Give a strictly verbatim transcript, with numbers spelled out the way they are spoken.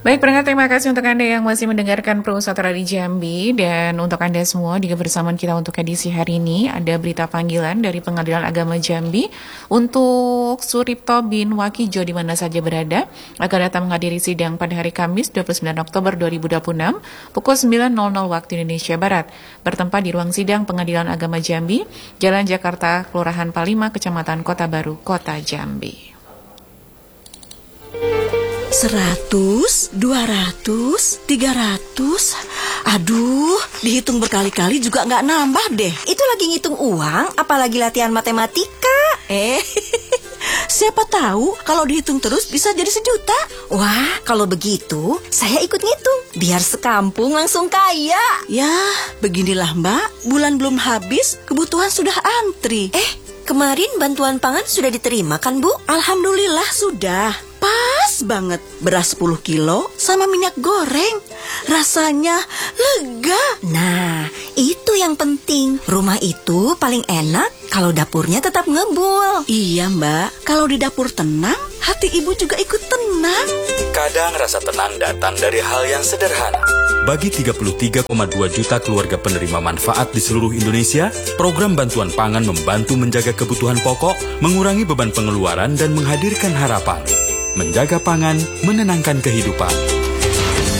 Baik pendengar, terima kasih untuk Anda yang masih mendengarkan Pro Satria di Jambi. Dan untuk Anda semua di kebersamaan kita untuk edisi hari ini, ada berita panggilan dari Pengadilan Agama Jambi untuk Suripto bin Wakijo di mana saja berada akan datang menghadiri sidang pada hari Kamis dua puluh sembilan Oktober dua ribu dua puluh enam pukul sembilan waktu Indonesia Barat, bertempat di ruang sidang Pengadilan Agama Jambi, Jalan Jakarta, Kelurahan Palima, Kecamatan Kota Baru, Kota Jambi. Seratus, dua ratus, tiga ratus. Aduh, dihitung berkali-kali juga nggak nambah deh. Itu lagi ngitung uang, apalagi latihan matematika. Eh, siapa tahu kalau dihitung terus bisa jadi sejuta. Wah, kalau begitu saya ikut ngitung, biar sekampung langsung kaya. Ya, beginilah Mbak, bulan belum habis, kebutuhan sudah antri. Eh, kemarin bantuan pangan sudah diterima kan, Bu? Alhamdulillah sudah. Pas banget, beras sepuluh kilo sama minyak goreng. Rasanya lega. Nah, itu yang penting. Rumah itu paling enak kalau dapurnya tetap ngebul. Iya Mbak, kalau di dapur tenang, hati ibu juga ikut tenang. Kadang rasa tenang datang dari hal yang sederhana. Bagi tiga puluh tiga koma dua juta keluarga penerima manfaat di seluruh Indonesia, program bantuan pangan membantu menjaga kebutuhan pokok, mengurangi beban pengeluaran dan menghadirkan harapan. Menjaga pangan, menenangkan kehidupan.